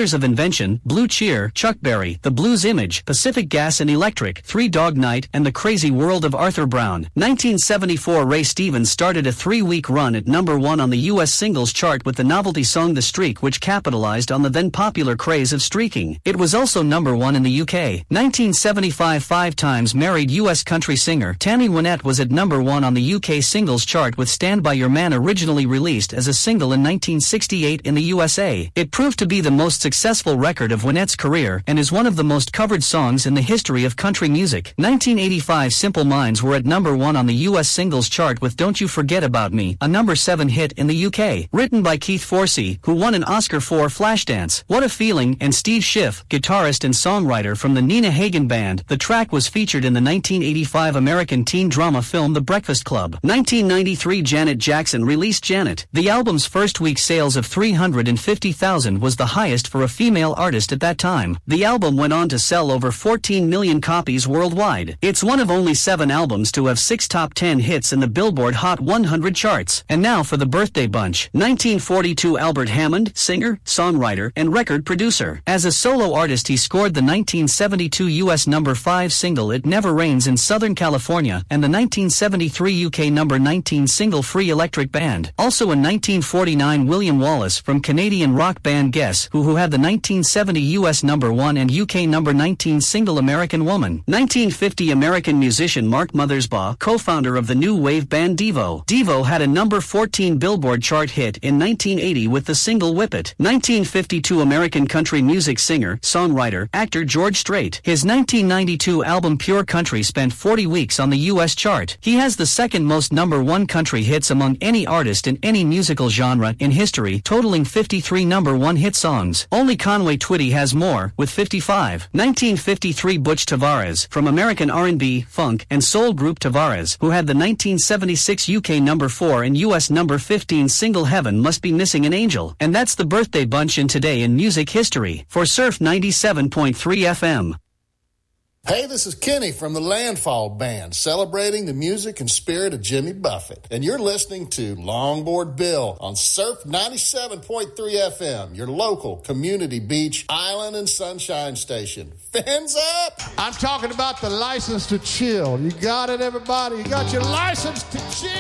Mothers of Invention, Blue Cheer, Chuck Berry, The Blues Image, Pacific Gas and Electric, Three Dog Night, and The Crazy World of Arthur Brown. 1974, Ray Stevens started a 3-week run at number 1 on the U.S. singles chart with the novelty song The Streak, which capitalized on the then popular craze of streaking. It was also number 1 in the UK. 1975, 5 times married U.S. country singer Tammy Wynette was at number 1 on the UK singles chart with Stand By Your Man, originally released as a single in 1968 in the USA. It proved to be the most successful record of Wynette's career and is one of the most covered songs in the history of country music. 1985, Simple Minds were at number 1 on the U.S. singles chart with Don't You Forget About Me, a number 7 hit in the UK. Written by Keith Forsey, who won an Oscar for Flashdance, What a Feeling, and Steve Schiff, guitarist and songwriter from the Nina Hagen Band. The track was featured in the 1985 American teen drama film The Breakfast Club. 1993, Janet Jackson released Janet. The album's first week sales of 350,000 was the highest for a female artist at that time. The album went on to sell over 14 million copies worldwide. It's one of only 7 albums to have 6 top 10 hits in the Billboard Hot 100 charts. And now for the birthday bunch. 1942, Albert Hammond, singer, songwriter, and record producer. As a solo artist, he scored the 1972 U.S. number 5 single It Never Rains in Southern California and the 1973 UK number 19 single Free Electric Band. Also in 1949, William Wallace from Canadian rock band Guess Who had the 1970 U.S. number 1 and UK number 19 single American Woman. 1950, American musician Mark Mothersbaugh, co-founder of the new wave band Devo. Devo had a number 14 Billboard chart hit in 1980 with the single Whip It. 1952, American country music singer, songwriter, actor George Strait. His 1992 album Pure Country spent 40 weeks on the U.S. chart. He has the second most number 1 country hits among any artist in any musical genre in history, totaling 53 number 1 hit songs. Only Conway Twitty has more, with 55. 1953, Butch Tavares, from American R&B, funk, and soul group Tavares, who had the 1976 UK number 4 and US number 15 single Heaven Must Be Missing an Angel. And that's the birthday bunch in Today in Music History. For Surf 97.3 FM. Hey, this is Kenny from the Landfall Band, celebrating the music and spirit of Jimmy Buffett. And you're listening to Longboard Bill on Surf 97.3 FM, your local community beach, island, and sunshine station. Fins up! I'm talking about the license to chill. You got it, everybody? You got your license to chill?